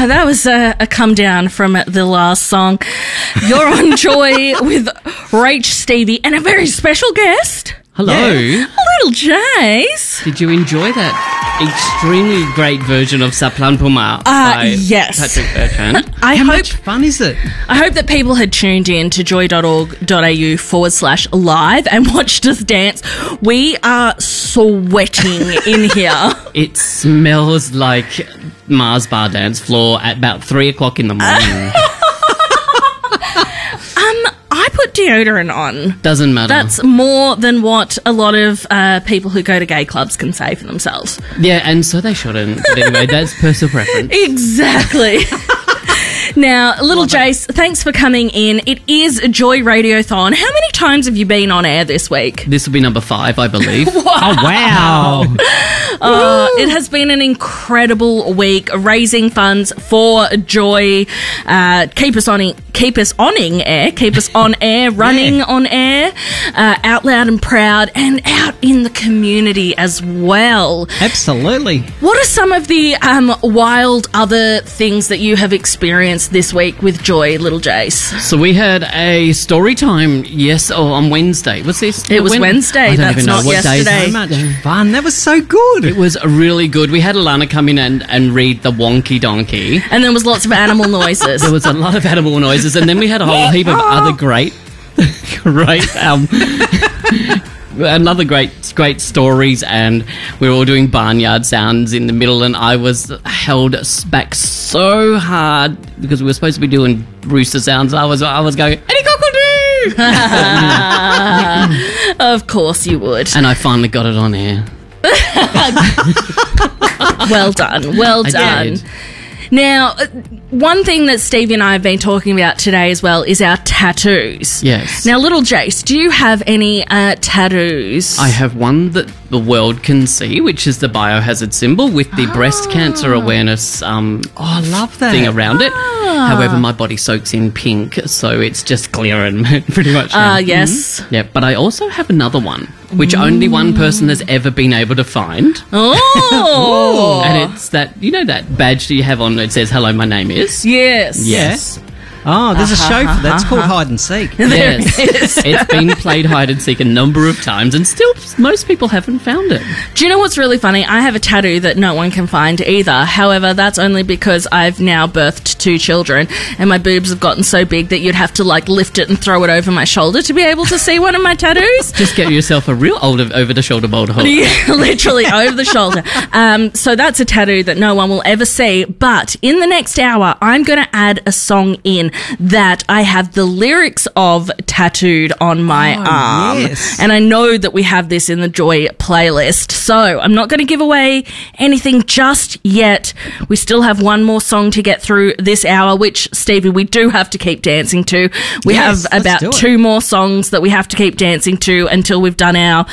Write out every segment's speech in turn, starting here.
that was a come down from the last song. You're on Joy with Rach, Stevie, and a very special guest. Hello. Yeah. Little Jace. Did you enjoy that extremely great version of Saplan Puma by yes. Patrick Bertrand? How much fun is it? I hope that people had tuned in to joy.org.au/live and watched us dance. We are sweating in here. It smells like Mars Bar dance floor at about 3 o'clock in the morning. I put deodorant on. Doesn't matter. That's more than what a lot of people who go to gay clubs can say for themselves. Yeah, and so they shouldn't. But anyway, that's personal preference. Exactly. Now, little Jace, thanks for coming in. It is a Joy Radiothon. How many times have you been on air this week? This will be number 5, I believe. Oh, wow. It has been an incredible week raising funds for Joy. Keep us on air, running on air, out loud and proud, and out in the community as well. Absolutely. What are some of the wild other things that you have experienced this week with Joy, little Jace? So we had a story time, on Wednesday. What's this? It was Wednesday. I don't That's even know not what day it yesterday. is. So much fun. That was so good. It was really good. We had Alana come in and read the Wonky Donkey. And there was lots of animal noises. There was a lot of animal noises, and then we had a whole heap of other great stories, and we were all doing barnyard sounds in the middle, and I was held back so hard because we were supposed to be doing rooster sounds. I was going, "Any cockle-doo!" Of course you would. And I finally got it on air. Well done. Well I done. did. Now, one thing that Stevie and I have been talking about today as well is our tattoos. Yes. Now, little Jace, do you have any tattoos? I have one that the world can see, which is the biohazard symbol with the breast cancer awareness I love that. thing around it. However, my body soaks in pink, so it's just clear and pretty much now. Yes. Yeah, but I also have another one, which only one person has ever been able to find. Oh. And it's that, that badge that you have on, it says, "Hello, my name is." Yes. Yes. Oh, there's a show for that. It's called Hide and Seek. Yes. It's been played hide and seek a number of times, and still most people haven't found it. Do you know what's really funny? I have a tattoo that no one can find either. However, that's only because I've now birthed 2 children and my boobs have gotten so big that you'd have to lift it and throw it over my shoulder to be able to see one of my tattoos. Just get yourself a real over-the-shoulder boulder hole. Yeah, literally over the shoulder. So that's a tattoo that no one will ever see. But in the next hour, I'm going to add a song in that I have the lyrics of tattooed on my arm. yes. And I know that we have this in the Joy playlist. So I'm not going to give away anything just yet. We still have one more song to get through this hour, which, Stevie, we do have to keep dancing to. We Yes, have let's about do it. 2 more songs that we have to keep dancing to until we've done our...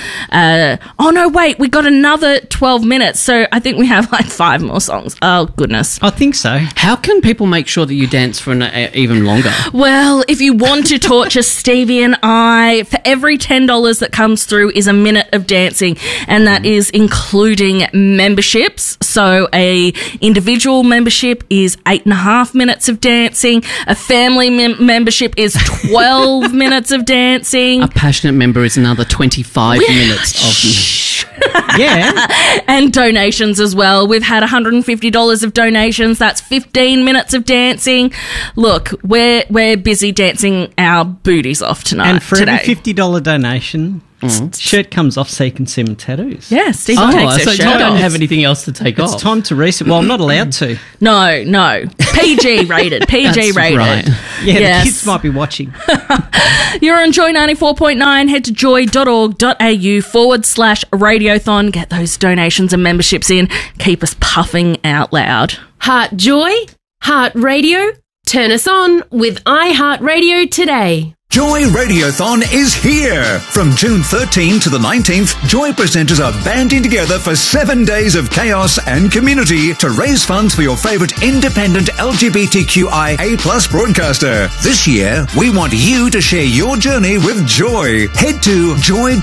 we got another 12 minutes. So I think we have 5 more songs. Oh, goodness. I think so. How can people make sure that you dance for even longer? Well, if you want to torture Stevie and I, for every $10 that comes through is a minute of dancing, and that is including memberships. So a individual membership is 8.5 minutes of dancing. A family membership is 12 minutes of dancing. A passionate member is another 25 minutes of... Yeah. And donations as well. We've had $150 of donations. That's 15 minutes of dancing. Look, we're busy dancing our booties off tonight. And for today. every $50 donation, shirt comes off so you can see them tattoos. Yeah, Stevie Oh, takes her so you shirt don't off. have anything else to take It's off. time to reset. Well, I'm not allowed to. No. PG rated. PG That's rated. right. Yeah, Yes. the kids might be watching. You're on Joy 94.9. Head to joy.org.au/radiothon. Get those donations and memberships in. Keep us puffing out loud. Heart Joy, Heart Radio. Turn us on with iHeartRadio today. Joy Radiothon is here! From June 13 to the 19th, Joy presenters are banding together for 7 days of chaos and community to raise funds for your favourite independent LGBTQIA+ broadcaster. This year, we want you to share your journey with Joy. Head to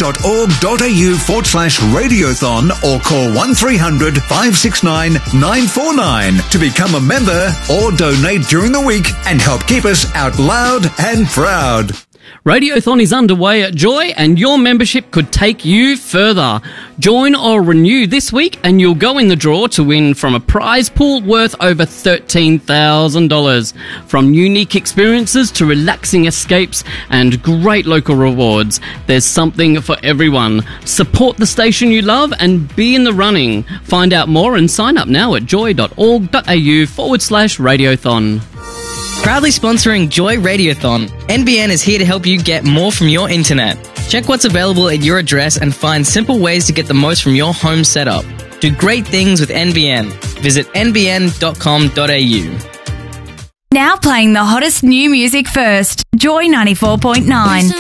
joy.org.au/radiothon or call 1300 569 949 to become a member or donate during the week and help keep us out loud and proud. Radiothon is underway at Joy, and your membership could take you further. Join or renew this week and you'll go in the draw to win from a prize pool worth over $13,000. From unique experiences to relaxing escapes and great local rewards, there's something for everyone. Support the station you love and be in the running. Find out more and sign up now at joy.org.au/radiothon. Proudly sponsoring Joy Radiothon, NBN is here to help you get more from your internet. Check what's available at your address and find simple ways to get the most from your home setup. Do great things with NBN. Visit nbn.com.au. Now playing the hottest new music first. Joy 94.9.